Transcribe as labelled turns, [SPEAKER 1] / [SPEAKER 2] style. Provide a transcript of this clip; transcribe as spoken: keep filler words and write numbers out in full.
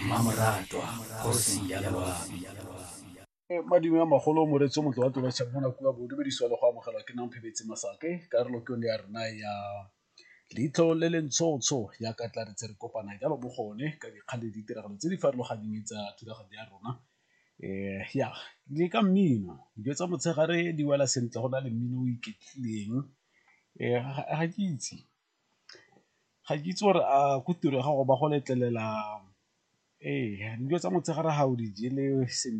[SPEAKER 1] Mmamoratwa go seng ya loapi.
[SPEAKER 2] Madume a magolo moreetso motho wa toba tšhaba mo nako ya bodumediso le go amogelwa ke nang phebetse masake karolo ke yone ya rena ya leitlho le le ntshotsho ya ka tla re tse re kopana jalo mo gone ka dikgang le ditiragalo tse di farologaneng tsa thulaganyo ya rona. um ya le ka mmino dijo tsa motshegare di wela sentle go na le mmino o iketlileng. um ga ke itse ga ke itse gore a ko tiro ya gago ba go letlelela ee dijo tsa motshegare ga o di jele sentle